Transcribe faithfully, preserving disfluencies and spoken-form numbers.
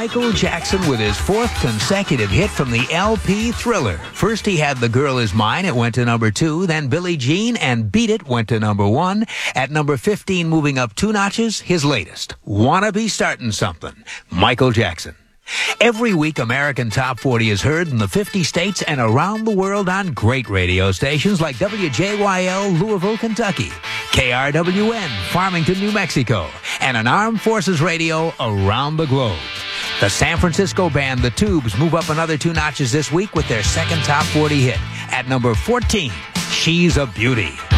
Michael Jackson with his fourth consecutive hit from the L P Thriller. First he had The Girl Is Mine. It went to number two. Then Billie Jean and Beat It went to number one. At number fifteen, moving up two notches, his latest, Wanna Be Startin' Something, Michael Jackson. Every week, American Top forty is heard in the fifty states and around the world on great radio stations like W J Y L, Louisville, Kentucky, K R W N, Farmington, New Mexico, and on Armed Forces Radio around the globe. The San Francisco band The Tubes move up another two notches this week with their second Top forty hit. At number fourteen, She's a Beauty.